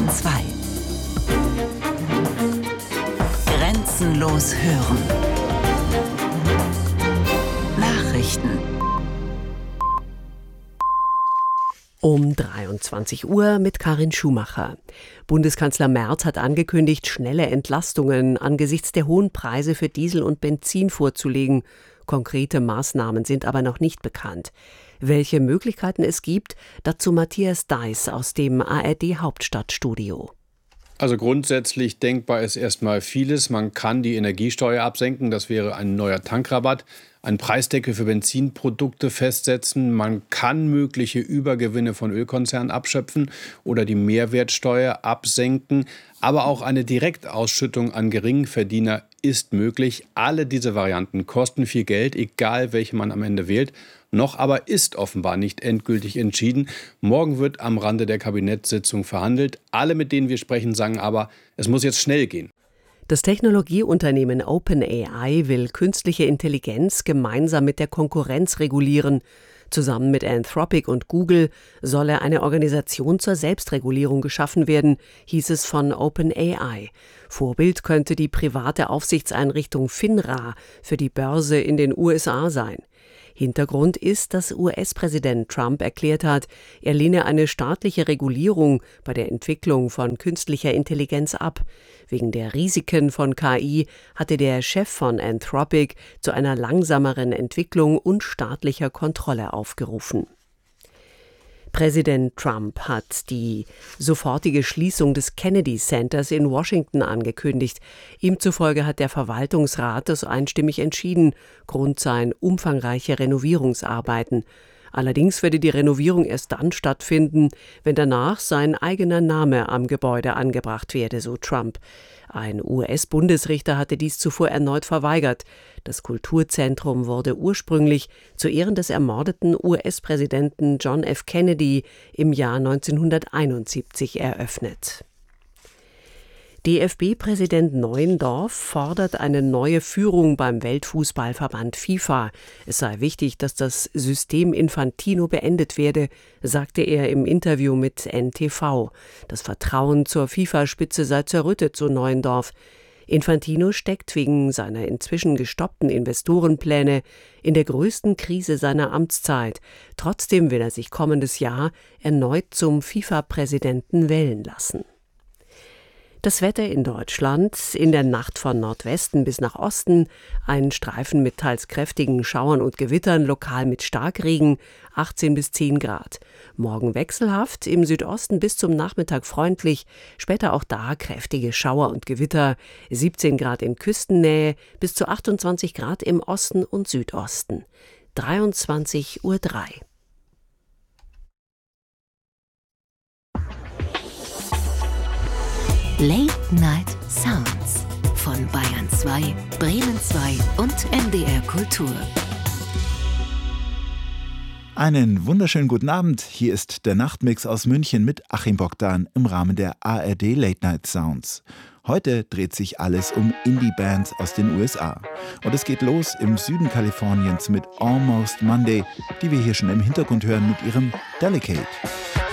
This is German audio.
2. Grenzenlos hören. Nachrichten. Um 23 Uhr mit Karin Schumacher. Bundeskanzler Merz hat angekündigt, schnelle Entlastungen angesichts der hohen Preise für Diesel und Benzin vorzulegen. Konkrete Maßnahmen sind aber noch nicht bekannt. Welche Möglichkeiten es gibt, dazu Matthias Deiß aus dem ARD-Hauptstadtstudio. Also grundsätzlich denkbar ist erstmal vieles. Man kann die Energiesteuer absenken, das wäre ein neuer Tankrabatt, einen Preisdeckel für Benzinprodukte festsetzen. Man kann mögliche Übergewinne von Ölkonzernen abschöpfen oder die Mehrwertsteuer absenken. Aber auch eine Direktausschüttung an Geringverdiener ist möglich. Alle diese Varianten kosten viel Geld, egal welche man am Ende wählt. Noch aber ist offenbar nicht endgültig entschieden. Morgen wird am Rande der Kabinettssitzung verhandelt. Alle, mit denen wir sprechen, sagen aber, es muss jetzt schnell gehen. Das Technologieunternehmen OpenAI will künstliche Intelligenz gemeinsam mit der Konkurrenz regulieren. Zusammen mit Anthropic und Google solle eine Organisation zur Selbstregulierung geschaffen werden, hieß es von OpenAI. Vorbild könnte die private Aufsichtseinrichtung FINRA für die Börse in den USA sein. Hintergrund ist, dass US-Präsident Trump erklärt hat, er lehne eine staatliche Regulierung bei der Entwicklung von künstlicher Intelligenz ab. Wegen der Risiken von KI hatte der Chef von Anthropic zu einer langsameren Entwicklung und staatlicher Kontrolle aufgerufen. Präsident Trump hat die sofortige Schließung des Kennedy Centers in Washington angekündigt. Ihm zufolge hat der Verwaltungsrat das einstimmig entschieden. Grund seien umfangreiche Renovierungsarbeiten. Allerdings werde die Renovierung erst dann stattfinden, wenn danach sein eigener Name am Gebäude angebracht werde, so Trump. Ein US-Bundesrichter hatte dies zuvor erneut verweigert. Das Kulturzentrum wurde ursprünglich zu Ehren des ermordeten US-Präsidenten John F. Kennedy im Jahr 1971 eröffnet. DFB-Präsident Neuendorf fordert eine neue Führung beim Weltfußballverband FIFA. Es sei wichtig, dass das System Infantino beendet werde, sagte er im Interview mit NTV. Das Vertrauen zur FIFA-Spitze sei zerrüttet, so Neuendorf. Infantino steckt wegen seiner inzwischen gestoppten Investorenpläne in der größten Krise seiner Amtszeit. Trotzdem will er sich kommendes Jahr erneut zum FIFA-Präsidenten wählen lassen. Das Wetter in Deutschland: in der Nacht von Nordwesten bis nach Osten ein Streifen mit teils kräftigen Schauern und Gewittern, lokal mit Starkregen, 18 bis 10 Grad. Morgen wechselhaft, im Südosten bis zum Nachmittag freundlich, später auch da kräftige Schauer und Gewitter, 17 Grad in Küstennähe, bis zu 28 Grad im Osten und Südosten. 23:03 Uhr. Late Night Sounds von Bayern 2, Bremen 2 und NDR Kultur. Einen wunderschönen guten Abend. Hier ist der Nachtmix aus München mit Achim Bogdan im Rahmen der ARD Late Night Sounds. Heute dreht sich alles um Indie-Bands aus den USA. Und es geht los im Süden Kaliforniens mit Almost Monday, die wir hier schon im Hintergrund hören mit ihrem Delicate.